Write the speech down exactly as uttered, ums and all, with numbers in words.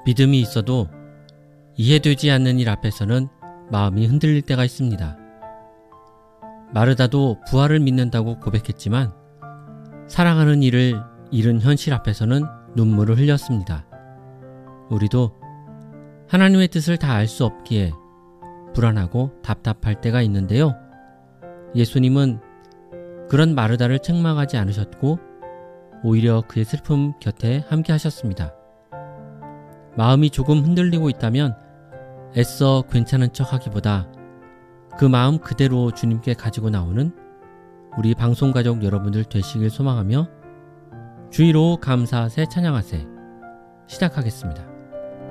믿음이 있어도 이해되지 않는 일 앞에서는 마음이 흔들릴 때가 있습니다. 마르다도 부활을 믿는다고 고백했지만 사랑하는 이를 잃은 현실 앞에서는 눈물을 흘렸습니다. 우리도 하나님의 뜻을 다 알 수 없기에 불안하고 답답할 때가 있는데요. 예수님은 그런 마르다를 책망하지 않으셨고 오히려 그의 슬픔 곁에 함께 하셨습니다. 마음이 조금 흔들리고 있다면 애써 괜찮은 척 하기보다 그 마음 그대로 주님께 가지고 나오는 우리 방송가족 여러분들 되시길 소망하며 주의로 감사하세 찬양하세 시작하겠습니다.